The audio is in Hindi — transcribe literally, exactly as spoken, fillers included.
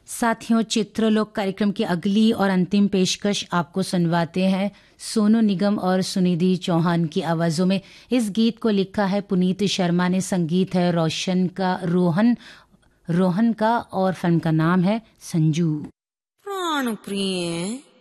साथियों, चित्रलोक कार्यक्रम की अगली और अंतिम पेशकश आपको सुनवाते हैं सोनू निगम और सुनिधि चौहान की आवाज़ों में। इस गीत को लिखा है पुनीत शर्मा ने, संगीत है रोशन का रोहन रोहन का और फिल्म का नाम है संजू। प्राण प्रिय